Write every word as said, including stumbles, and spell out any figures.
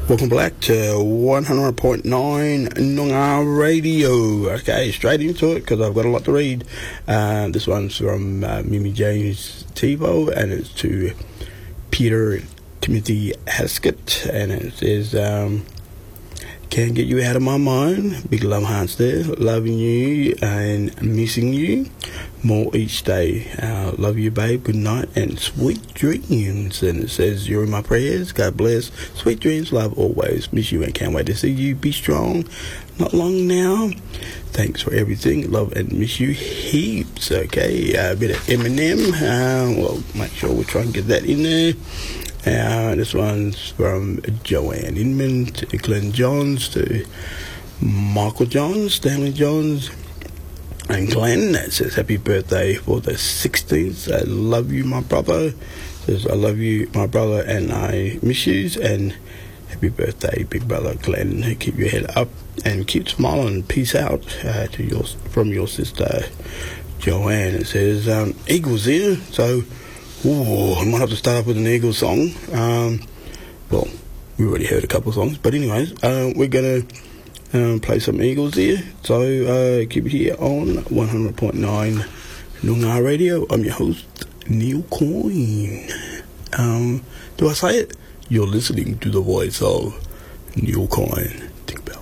Welcome back to one hundred point nine Noongar Radio. Okay, straight into it because I've got a lot to read. Uh, this one's from uh, Mimi James Tebow, and it's to Peter Timothy Haskett, and it says, um, can't get you out of my mind. Big love hearts there. Loving you and missing you more each day. Uh, love you, babe. Good night and sweet dreams. And it says, you're in my prayers. God bless. Sweet dreams. Love always. Miss you and can't wait to see you. Be strong. Not long now. Thanks for everything. Love and miss you heaps. Okay. Uh, a bit of Eminem. Uh, well, make sure we try and get that in there. Uh, this one's from Joanne Inman to Glenn Johns to Michael Johns, Stanley Johns, and Glenn. That says happy birthday for the sixteenth. I love you, my brother. Says I love you, my brother, and I miss you. And happy birthday, big brother Glenn. Keep your head up and keep smiling. Peace out uh, to your from your sister Joanne. It says um, Eagles here, so. Ooh, I might have to start off with an Eagles song. Um, well, we already heard a couple of songs, but anyways, uh, we're gonna um, play some Eagles here. So uh, keep it here on one hundred point nine Noongar Radio. I'm your host, Neil Coyne. Um, do I say it? You're listening to the voice of Neil Coyne. Think about it.